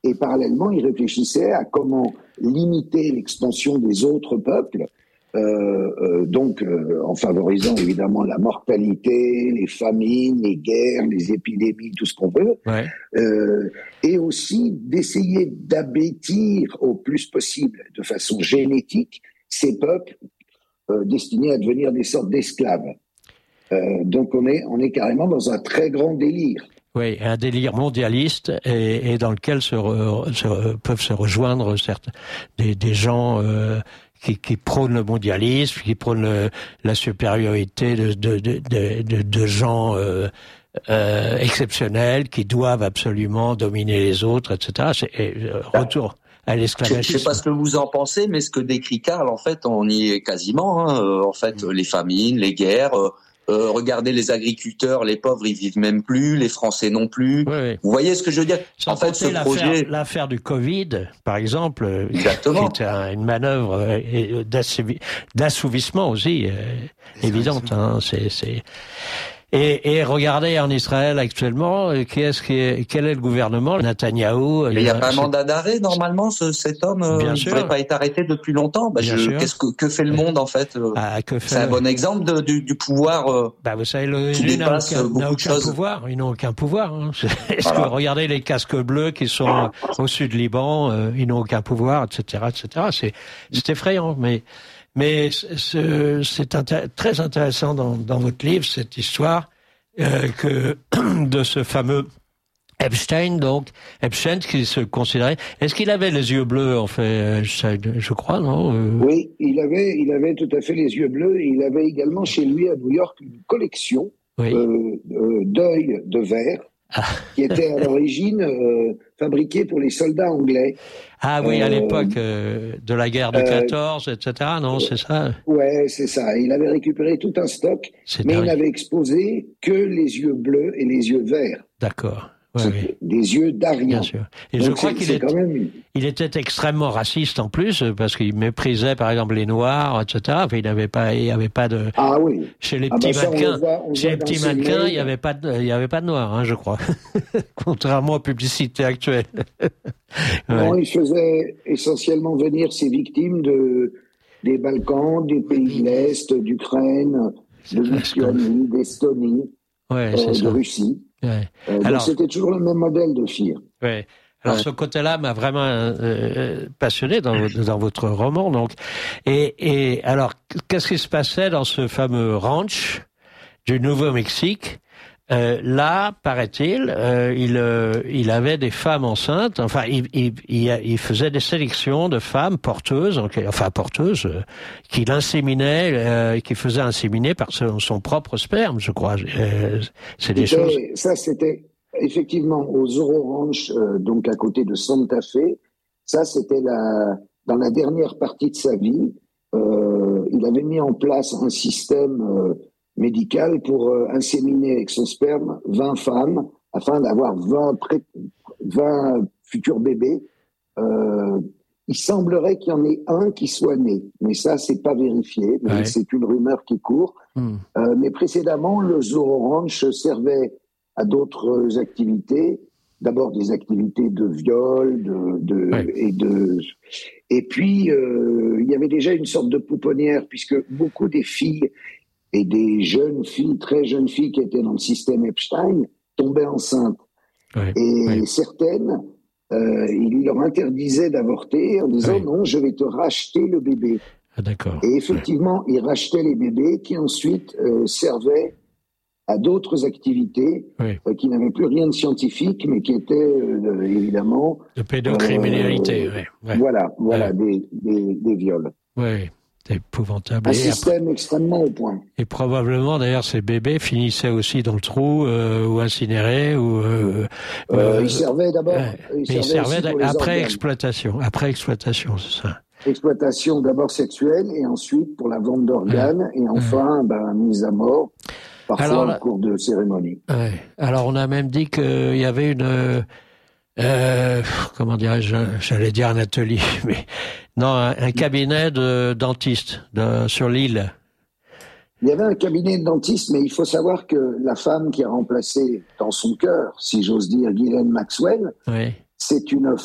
Et parallèlement, il réfléchissait à comment limiter l'expansion des autres peuples, en favorisant évidemment la mortalité, les famines, les guerres, les épidémies, tout ce qu'on veut, et aussi d'essayer d'abêtir au plus possible, de façon génétique, ces peuples destinés à devenir des sortes d'esclaves. Donc on est carrément dans un très grand délire. Oui, un délire mondialiste et dans lequel peuvent se rejoindre des gens qui prônent le mondialisme, qui prônent la supériorité de gens exceptionnels qui doivent absolument dominer les autres, etc. C'est retour à l'esclavagisme. Je ne sais pas ce que vous en pensez, mais ce que décrit Karl, en fait, on y est quasiment. En fait, les famines, les guerres. Regardez les agriculteurs, les pauvres, ils vivent même plus, les Français non plus. Oui. Vous voyez ce que je veux dire? Sans en fait, ce projet, l'affaire du Covid, par exemple, exactement, qui était une manœuvre d'assouvissement aussi évidente. Hein, Et regardez en Israël actuellement, quel est le gouvernement? Netanyahou. Il n'y a pas un mandat d'arrêt normalement, cet homme. Il ne devrait pas être arrêté depuis longtemps. Que fait le monde en fait? C'est un bon exemple du pouvoir. Vous savez, l'ONU n'a aucun pouvoir. Ils n'ont aucun pouvoir. Hein. Est-ce que regardez les casques bleus qui sont au sud Liban, ils n'ont aucun pouvoir, etc., etc. C'est effrayant, mais c'est très intéressant dans votre livre, cette histoire de ce fameux Epstein, Epstein qui se considérait... Est-ce qu'il avait les yeux bleus, en fait, je crois, non Oui, il avait tout à fait les yeux bleus. Il avait également chez lui, à New York, une collection d'œils de verre qui était à l'origine fabriquée pour les soldats anglais. Ah oui, à l'époque de la guerre de 14, etc., non, c'est ça? Ouais, c'est ça. Il avait récupéré tout un stock, mais il n'avait exposé que les yeux bleus et les yeux verts. D'accord. Des yeux d'Arien. Bien sûr. Et donc je crois qu'il était extrêmement raciste en plus, parce qu'il méprisait par exemple les Noirs, etc. Enfin, il n'y avait pas de... Ah oui. Chez les petits mannequins, il n'y avait pas de Noirs, hein, je crois. Contrairement aux publicités actuelles. Non, il faisait essentiellement venir ses victimes des Balkans, des pays de l'Est, d'Ukraine, de Lituanie, d'Estonie, de Russie. Donc c'était toujours le même modèle de FIR. Ouais. Alors ce côté-là m'a vraiment passionné dans votre roman. Donc, et alors qu'est-ce qui se passait dans ce fameux ranch du Nouveau-Mexique? Là, paraît-il, il avait des femmes enceintes. Enfin, il faisait des sélections de femmes porteuses, qu'il inséminait, qui faisaient inséminer par son propre sperme, je crois. C'est des choses. Ça, c'était effectivement au Zorro Ranch, donc à côté de Santa Fe. Ça, c'était dans la dernière partie de sa vie. Il avait mis en place un système médical pour inséminer avec son sperme 20 femmes afin d'avoir 20 futurs bébés. Il semblerait qu'il y en ait un qui soit né, mais ça c'est pas vérifié, mais c'est une rumeur qui court. Mais précédemment, le Zorro Ranch servait à d'autres activités, d'abord des activités de viol, et puis il y avait déjà une sorte de pouponnière puisque beaucoup des filles et des jeunes filles, très jeunes filles qui étaient dans le système Epstein, tombaient enceintes. Certaines, il leur interdisait d'avorter en disant non, je vais te racheter le bébé. Ah, d'accord. Et effectivement, ils rachetaient les bébés qui ensuite servaient à d'autres activités qui n'avaient plus rien de scientifique, mais qui étaient évidemment... De pédocriminalité, Voilà, des viols. Oui. C'est épouvantable. Un système extrêmement au point. Et probablement, d'ailleurs, ces bébés finissaient aussi dans le trou ou incinérés. Ils servaient d'abord. Ils servaient après exploitation. Après exploitation, c'est ça. Exploitation d'abord sexuelle et ensuite pour la vente d'organes et enfin mise à mort, parfois au cours de cérémonies. Alors on a même dit qu'il y avait une... comment dirais-je, j'allais dire un atelier, mais non, un cabinet de dentiste sur l'île. Il y avait un cabinet de dentiste, mais il faut savoir que la femme qui a remplacé dans son cœur, si j'ose dire, Ghislaine Maxwell, c'est une